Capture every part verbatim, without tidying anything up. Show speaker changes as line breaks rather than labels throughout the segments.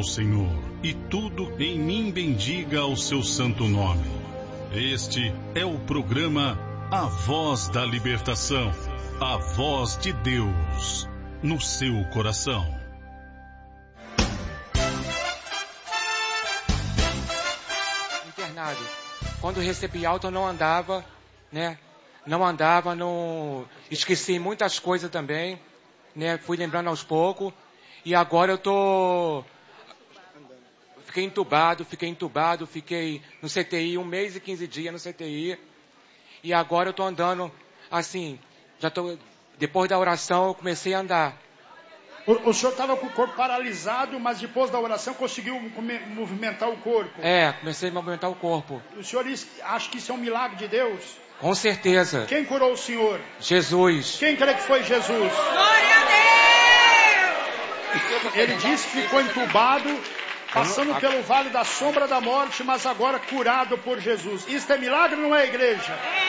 ao Senhor, e tudo em mim bendiga o seu santo nome. Este é o programa A Voz da Libertação, a voz de Deus no seu coração.
Internado. Quando recebi alta eu não andava, né? Não andava, não... esqueci muitas coisas também, né? Fui lembrando aos poucos. E agora eu tô... Fiquei entubado, fiquei entubado, fiquei no C T I um mês e quinze dias no C T I. E agora eu tô andando, assim, já tô... Depois da oração eu comecei a andar.
O, o senhor estava com o corpo paralisado, mas depois da oração conseguiu movimentar o corpo?
É, comecei a movimentar o corpo.
O senhor acha que isso é um milagre de Deus?
Com certeza.
Quem curou o senhor?
Jesus.
Quem crê que foi Jesus?
Glória a Deus!
Ele disse que ficou entubado, passando pelo vale da sombra da morte, mas agora curado por Jesus. Isso é milagre ou não é, igreja?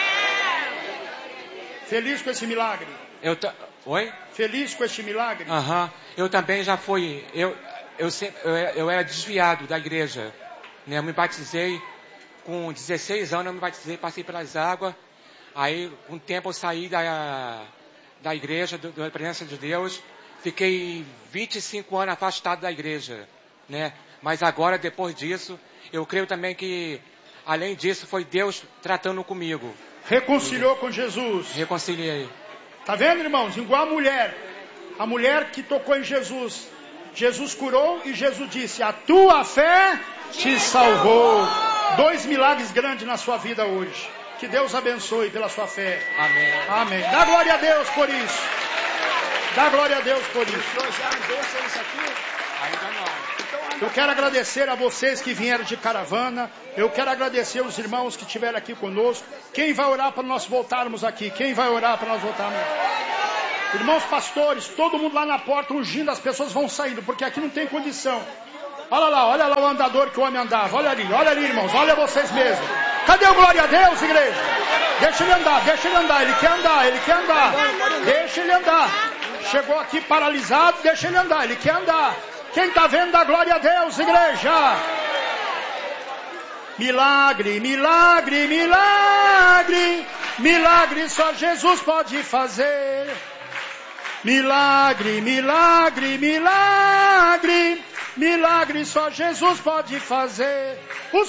É.
Feliz com esse milagre?
Eu ta... Oi?
Feliz com esse milagre?
Aham. Uhum. Eu também já fui... Eu, eu, sempre, eu, eu era desviado da igreja. Né? Eu me batizei com dezesseis anos, eu me batizei, passei pelas águas. Aí, com um tempo, eu saí da, da igreja, do, da presença de Deus. Fiquei vinte e cinco anos afastado da igreja, né? Mas agora, depois disso, eu creio também que, além disso, foi Deus tratando comigo.
Reconciliou com Jesus.
Reconciliei.
Tá vendo, irmãos? Igual a mulher. A mulher que tocou em Jesus. Jesus curou e Jesus disse, a tua fé te salvou. Dois milagres grandes na sua vida hoje. Que Deus abençoe pela sua fé.
Amém.
Amém. Dá glória a Deus por isso. Dá glória a Deus por isso.
O senhor já andou sem isso aqui?
Ainda não.
Eu quero agradecer a vocês que vieram de caravana. Eu quero agradecer os irmãos que estiveram aqui conosco. Quem vai orar para nós voltarmos aqui? Quem vai orar para nós voltarmos? Irmãos pastores, todo mundo lá na porta ungindo, as pessoas vão saindo, porque aqui não tem condição. Olha lá, olha lá o andador que o homem andava. Olha ali, olha ali, irmãos, olha vocês mesmos. Cadê o glória a Deus, igreja? Deixa ele andar, deixa ele andar, ele quer andar, ele quer andar. Deixa ele andar. Chegou aqui paralisado, deixa ele andar, ele quer andar. Quem está vendo, dá glória a Deus, igreja. Milagre, milagre, milagre. Milagre só Jesus pode fazer. Milagre, milagre, milagre. Milagre só Jesus pode fazer.